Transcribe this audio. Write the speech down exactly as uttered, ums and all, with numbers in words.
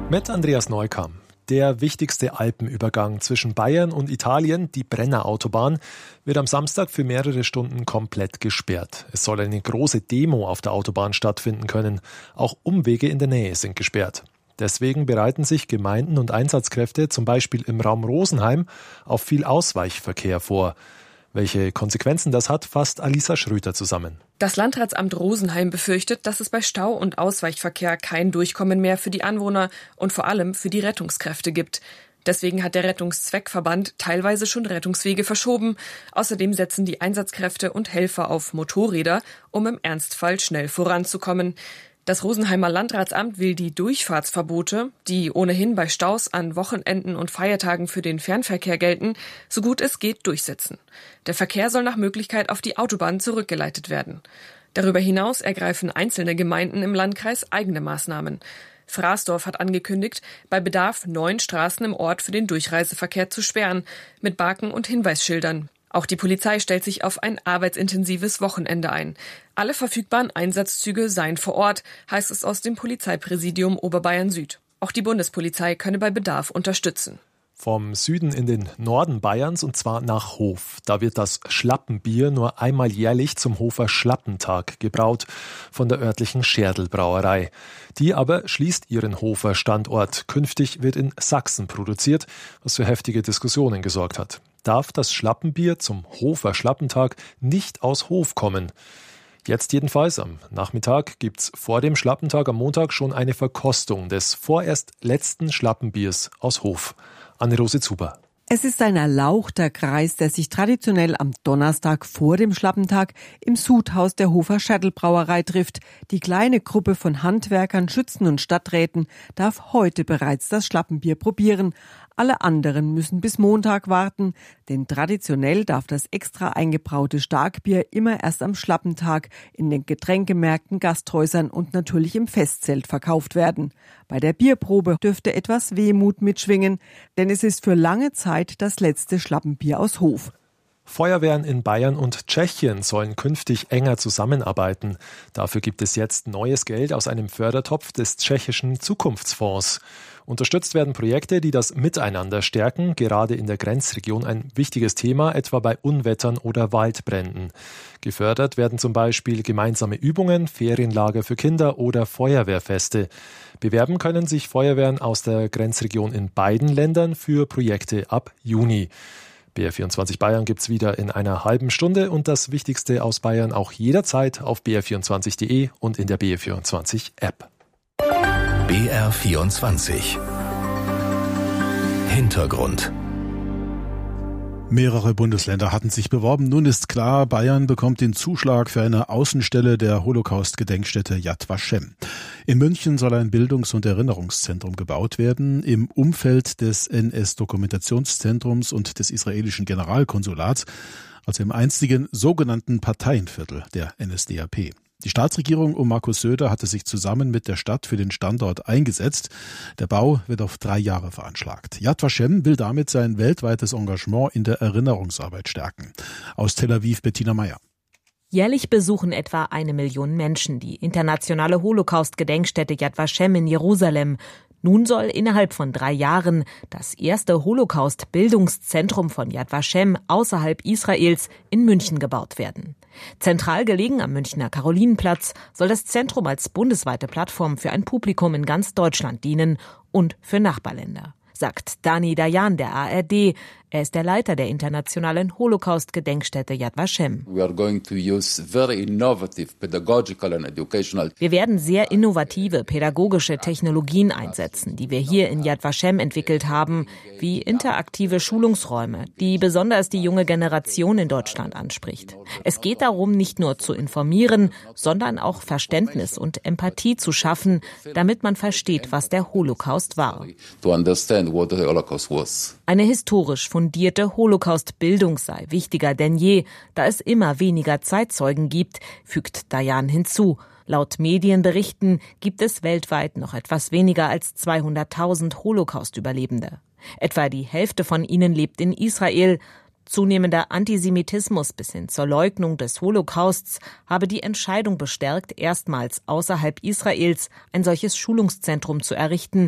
Mit Andreas Neukamp. Der wichtigste Alpenübergang zwischen Bayern und Italien, die Brennerautobahn, wird am Samstag für mehrere Stunden komplett gesperrt. Es soll eine große Demo auf der Autobahn stattfinden können. Auch Umwege in der Nähe sind gesperrt. Deswegen bereiten sich Gemeinden und Einsatzkräfte zum Beispiel im Raum Rosenheim auf viel Ausweichverkehr vor. Welche Konsequenzen das hat, fasst Alisa Schröter zusammen. Das Landratsamt Rosenheim befürchtet, dass es bei Stau- und Ausweichverkehr kein Durchkommen mehr für die Anwohner und vor allem für die Rettungskräfte gibt. Deswegen hat der Rettungszweckverband teilweise schon Rettungswege verschoben. Außerdem setzen die Einsatzkräfte und Helfer auf Motorräder, um im Ernstfall schnell voranzukommen. Das Rosenheimer Landratsamt will die Durchfahrtsverbote, die ohnehin bei Staus an Wochenenden und Feiertagen für den Fernverkehr gelten, so gut es geht durchsetzen. Der Verkehr soll nach Möglichkeit auf die Autobahn zurückgeleitet werden. Darüber hinaus ergreifen einzelne Gemeinden im Landkreis eigene Maßnahmen. Fraßdorf hat angekündigt, bei Bedarf neun Straßen im Ort für den Durchreiseverkehr zu sperren, mit Baken und Hinweisschildern. Auch die Polizei stellt sich auf ein arbeitsintensives Wochenende ein. Alle verfügbaren Einsatzzüge seien vor Ort, heißt es aus dem Polizeipräsidium Oberbayern Süd. Auch die Bundespolizei könne bei Bedarf unterstützen. Vom Süden in den Norden Bayerns und zwar nach Hof. Da wird das Schlappenbier nur einmal jährlich zum Hofer Schlappentag gebraut von der örtlichen Scherdl-Brauerei. Die aber schließt ihren Hofer Standort. Künftig wird in Sachsen produziert, was für heftige Diskussionen gesorgt hat. Darf das Schlappenbier zum Hofer Schlappentag nicht aus Hof kommen? Jetzt jedenfalls am Nachmittag gibt's vor dem Schlappentag am Montag schon eine Verkostung des vorerst letzten Schlappenbiers aus Hof. Anne-Rose Zuber. Es ist ein erlauchter Kreis, der sich traditionell am Donnerstag vor dem Schlappentag im Sudhaus der Hofer Scherdl-Brauerei trifft. Die kleine Gruppe von Handwerkern, Schützen und Stadträten darf heute bereits das Schlappenbier probieren. Alle anderen müssen bis Montag warten, denn traditionell darf das extra eingebraute Starkbier immer erst am Schlappentag in den Getränkemärkten, Gasthäusern und natürlich im Festzelt verkauft werden. Bei der Bierprobe dürfte etwas Wehmut mitschwingen, denn es ist für lange Zeit das letzte Schlappenbier aus Hof. Feuerwehren in Bayern und Tschechien sollen künftig enger zusammenarbeiten. Dafür gibt es jetzt neues Geld aus einem Fördertopf des tschechischen Zukunftsfonds. Unterstützt werden Projekte, die das Miteinander stärken, gerade in der Grenzregion ein wichtiges Thema, etwa bei Unwettern oder Waldbränden. Gefördert werden zum Beispiel gemeinsame Übungen, Ferienlager für Kinder oder Feuerwehrfeste. Bewerben können sich Feuerwehren aus der Grenzregion in beiden Ländern für Projekte ab Juni. B R vierundzwanzig Bayern gibt's wieder in einer halben Stunde und das Wichtigste aus Bayern auch jederzeit auf b r vierundzwanzig punkt de und in der B R vierundzwanzig App. B R vierundzwanzig Hintergrund. Mehrere Bundesländer hatten sich beworben. Nun ist klar, Bayern bekommt den Zuschlag für eine Außenstelle der Holocaust-Gedenkstätte Yad Vashem. In München soll ein Bildungs- und Erinnerungszentrum gebaut werden, im Umfeld des N S-Dokumentationszentrums und des israelischen Generalkonsulats, also im einstigen sogenannten Parteienviertel der N S D A P. Die Staatsregierung um Markus Söder hatte sich zusammen mit der Stadt für den Standort eingesetzt. Der Bau wird auf drei Jahre veranschlagt. Yad Vashem will damit sein weltweites Engagement in der Erinnerungsarbeit stärken. Aus Tel Aviv Bettina Meyer. Jährlich besuchen etwa eine Million Menschen die internationale Holocaust-Gedenkstätte Yad Vashem in Jerusalem. Nun soll innerhalb von drei Jahren das erste Holocaust-Bildungszentrum von Yad Vashem außerhalb Israels in München gebaut werden. Zentral gelegen am Münchner Karolinenplatz soll das Zentrum als bundesweite Plattform für ein Publikum in ganz Deutschland dienen und für Nachbarländer, sagt Dani Dayan der A R D. Er ist der Leiter der internationalen Holocaust-Gedenkstätte Yad Vashem. We are going to use very innovative pedagogical and educational. Wir werden sehr innovative pädagogische Technologien einsetzen, die wir hier in Yad Vashem entwickelt haben, wie interaktive Schulungsräume, die besonders die junge Generation in Deutschland anspricht. Es geht darum, nicht nur zu informieren, sondern auch Verständnis und Empathie zu schaffen, damit man versteht, was der Holocaust war. To understand what the Holocaust was. Eine historisch fundierte Holocaust-Bildung sei wichtiger denn je, da es immer weniger Zeitzeugen gibt, fügt Dayan hinzu. Laut Medienberichten gibt es weltweit noch etwas weniger als zweihunderttausend Holocaust-Überlebende. Etwa die Hälfte von ihnen lebt in Israel. Zunehmender Antisemitismus bis hin zur Leugnung des Holocausts habe die Entscheidung bestärkt, erstmals außerhalb Israels ein solches Schulungszentrum zu errichten,